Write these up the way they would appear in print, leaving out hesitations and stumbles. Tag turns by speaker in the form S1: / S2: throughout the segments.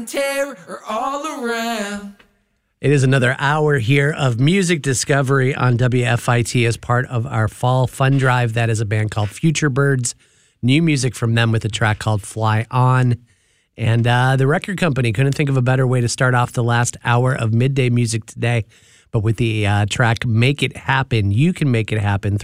S1: and terror are all around.
S2: It is another hour here of music discovery on WFIT as part of our Fall Fun Drive. That is a band called Future Birds. New music from them with a track called Fly On. And the record company couldn't think of a better way to start off the last hour of midday music today. But with the track Make It Happen, you can make it happen.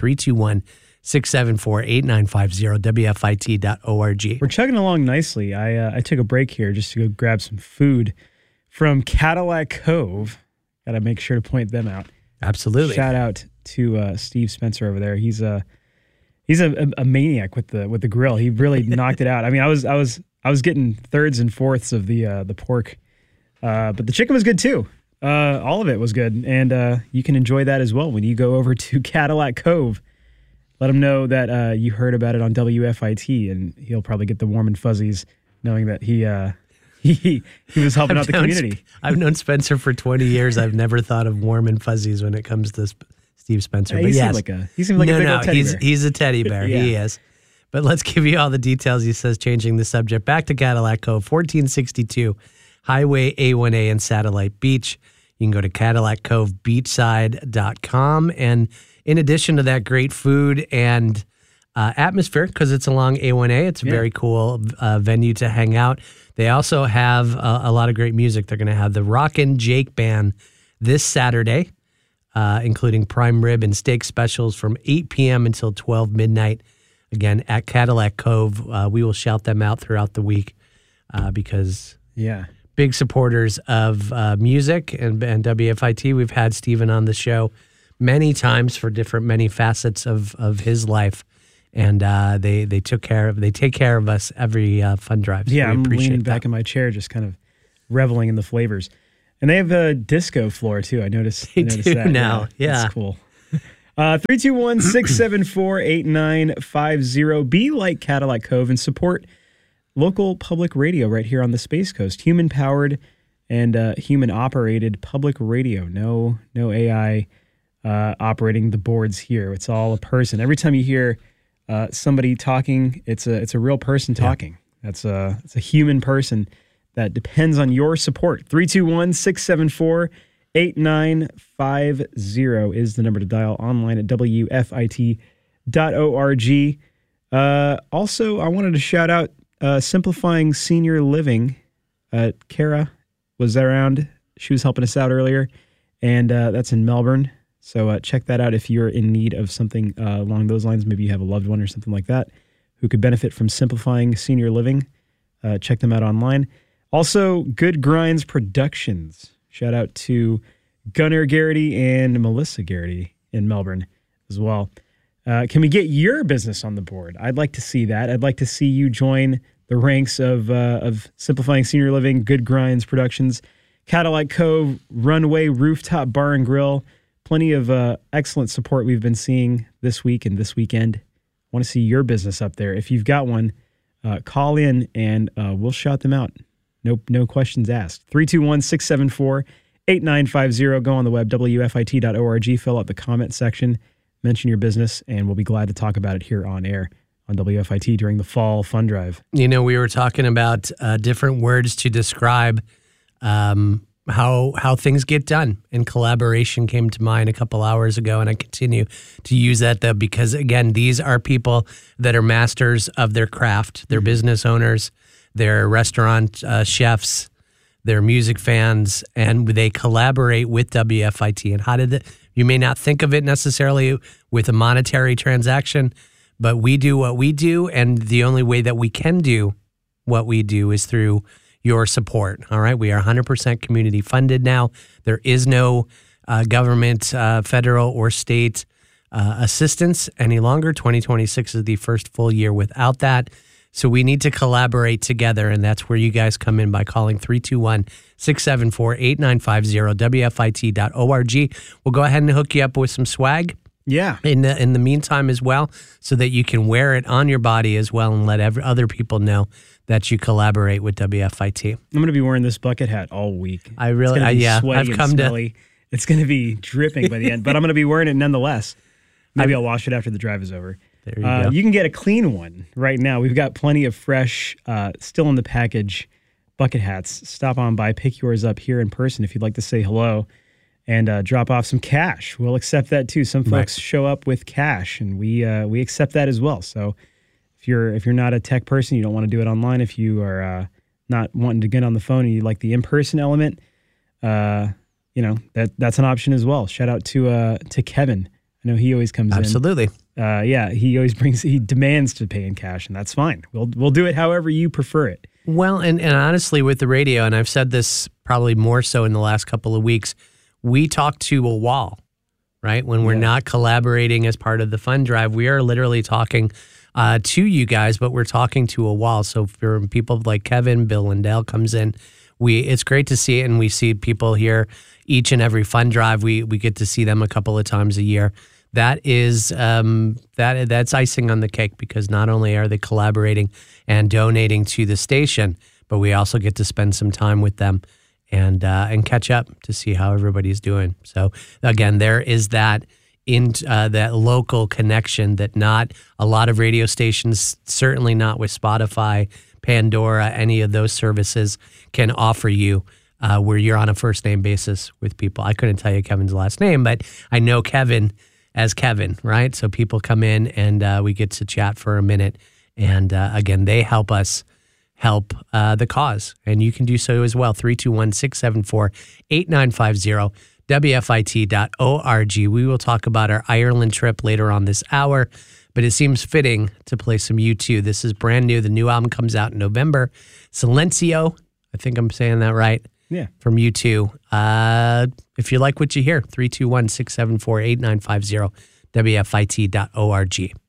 S2: 321-674-8950, WFIT.org.
S3: We're chugging along nicely. I took a break here just to go grab some food from Cadillac Cove. Got to make sure to point them out.
S2: Absolutely.
S3: Shout out to Steve Spencer over there. He's a maniac with the grill. He really knocked it out. I mean, I was getting thirds and fourths of the pork, but the chicken was good too. All of it was good, and you can enjoy that as well when you go over to Cadillac Cove. Let him know that you heard about it on WFIT, and he'll probably get the warm and fuzzies knowing that he was helping out the community.
S2: I've known Spencer for 20 years. I've never thought of warm and fuzzies when it comes to Steve Spencer.
S3: Yeah,
S2: but yes,
S3: he seemed like a big old teddy bear.
S2: He's a teddy bear.
S3: Yeah.
S2: He is. But let's give you all the details. He says, changing the subject. Back to Cadillac Cove, 1462 Highway A1A in Satellite Beach. You can go to CadillacCoveBeachside.com. And in addition to that great food and atmosphere, because it's along A1A, it's a very cool venue to hang out. They also have a lot of great music. They're going to have the Rockin' Jake Band this Saturday, including prime rib and steak specials from 8 p.m. until 12 midnight. Again, at Cadillac Cove. We will shout them out throughout the week because big supporters of music and WFIT. We've had Steven on the show many times for many facets of his life. And they take care of us every fun drive. So
S3: yeah, I'm leaning
S2: that.
S3: back in my chair, just kind of reveling in the flavors. And they have a disco floor too. I noticed that
S2: now. Yeah,
S3: that's cool. 321-674-8950. Be like Cadillac Cove and support local public radio right here on the Space Coast. Human powered and human operated public radio. No AI operating the boards here. It's all a person. Every time you hear somebody talking, it's a real person talking. Yeah. It's a human person that depends on your support. 321-674-8950 is the number to dial online at WFIT.org. Also, I wanted to shout out Simplifying Senior Living. Kara was around. She was helping us out earlier, and that's in Melbourne. So check that out if you're in need of something along those lines. Maybe you have a loved one or something like that who could benefit from Simplifying Senior Living. Check them out online. Also, Good Grinds Productions. Shout out to Gunnar Garrity and Melissa Garrity in Melbourne as well. Can we get your business on the board? I'd like to see that. I'd like to see you join the ranks of Simplifying Senior Living, Good Grinds Productions, Cadillac Cove, Runway Rooftop Bar and Grill. Plenty of excellent support we've been seeing this week and this weekend. I want to see your business up there. If you've got one, call in and we'll shout them out. No questions asked. 321-674-8950. Go on the web, WFIT.org. Fill out the comment section. Mention your business, and we'll be glad to talk about it here on air on WFIT during the Fall Fun Drive.
S2: You know, we were talking about different words to describe how things get done, and collaboration came to mind a couple hours ago, and I continue to use that though because, again, these are people that are masters of their craft. They're business owners, they're restaurant chefs, they're music fans, and they collaborate with WFIT. And how did you may not think of it necessarily with a monetary transaction, but we do what we do, and the only way that we can do what we do is through your support. All right. We are 100% community funded now. There is no government, federal or state assistance any longer. 2026 is the first full year without that. So we need to collaborate together, and that's where you guys come in by calling 321-674-8950, WFIT.org. We'll go ahead and hook you up with some swag.
S3: Yeah.
S2: In the meantime as well, so that you can wear it on your body as well and let other people know that you collaborate with WFIT.
S3: I'm going to be wearing this bucket hat all week.
S2: I really,
S3: I've come to. It's going to be dripping by the end, but I'm going to be wearing it nonetheless. Maybe I'll wash it after the drive is over.
S2: There you go.
S3: You can get a clean one right now. We've got plenty of fresh, still in the package, bucket hats. Stop on by, pick yours up here in person if you'd like to say hello, and drop off some cash. We'll accept that too. Some folks show up with cash, and we accept that as well. So if you're not a tech person, you don't want to do it online. If you are not wanting to get on the phone and you like the in-person element, that's an option as well. Shout out to Kevin. I know he always comes in.
S2: Absolutely.
S3: He demands to pay in cash, and that's fine. We'll do it however you prefer it.
S2: Well, and honestly, with the radio, and I've said this probably more so in the last couple of weeks, we talk to a wall, right? When we're not collaborating as part of the fund drive, we are literally talking to you guys, but we're talking to a wall. So for people like Kevin, Bill Lindell comes in, it's great to see it, and we see people here each and every fund drive. We get to see them a couple of times a year. That is that's icing on the cake, because not only are they collaborating and donating to the station, but we also get to spend some time with them and catch up to see how everybody's doing. So again, there is that that local connection that not a lot of radio stations, certainly not with Spotify, Pandora, any of those services, can offer you, where you're on a first name basis with people. I couldn't tell you Kevin's last name, but I know Kevin as Kevin, right? So people come in and we get to chat for a minute. And again, they help us help the cause. And you can do so as well. 321-674-8950, WFIT.org. We will talk about our Ireland trip later on this hour, but it seems fitting to play some U2. This is brand new. The new album comes out in November. Silencio, I think I'm saying that right.
S3: Yeah.
S2: From U2. If you like what you hear, 321-674-8950, WFIT.org.